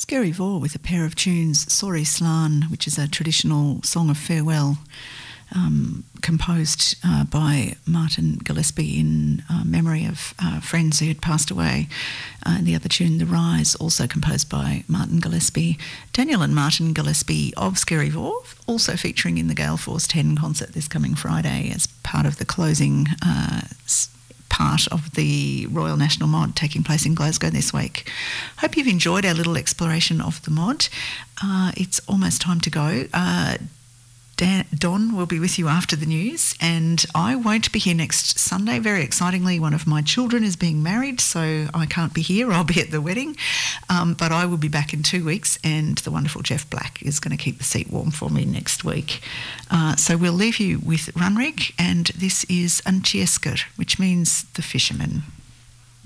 Scary Vor with a pair of tunes, Sori Slan, which is a traditional song of farewell, composed by Martin Gillespie in memory of friends who had passed away. And the other tune, The Rise, also composed by Martin Gillespie. Daniel and Martin Gillespie of Scary Vor, also featuring in the Gale Force 10 concert this coming Friday as part of the closing part of the Royal National Mod taking place in Glasgow this week. Hope you've enjoyed our little exploration of the mod. It's almost time to go. Don will be with you after the news, and I won't be here next Sunday. Very excitingly, one of my children is being married, so I can't be here. I'll be at the wedding, but I will be back in 2 weeks, and the wonderful Jeff Black is going to keep the seat warm for me next week. So we'll leave you with Runrig, and this is Antiesker, which means the fisherman.